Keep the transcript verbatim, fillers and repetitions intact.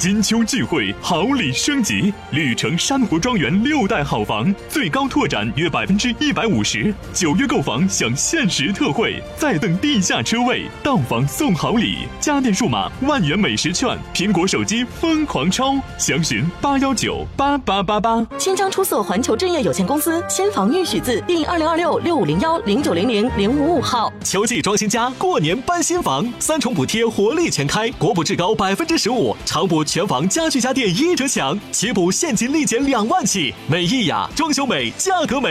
金秋聚会，好礼升级，绿城珊瑚庄园六代好房最高拓展约百分之一百五十，九月购房享限时特惠，再等地下车位，到房送好礼，家电数码万元美食券，苹果手机疯狂抽，详询八幺九八八八八。 新疆出色环球置业有限公司新房预许字第二零二六六五零幺零九零零零五五号。 秋季装新家，过年搬新房，三重补贴活力全开，国补至高百分之十五，常补全房家具家电一折享，起补现金立减两万起。美意雅，装修美，价格美。